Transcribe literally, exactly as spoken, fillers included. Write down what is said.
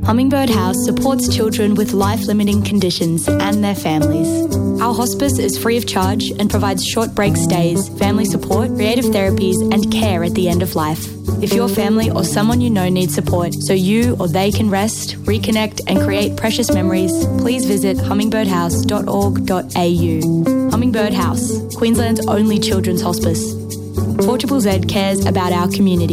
Hummingbird House supports children with life-limiting conditions and their families. Our hospice is free of charge and provides short break stays, family support, creative therapies and care at the end of life. If your family or someone you know needs support so you or they can rest, reconnect and create precious memories, please visit hummingbird house dot org dot a u. Hummingbird House, Queensland's only children's hospice. four Z Z Z cares about our community.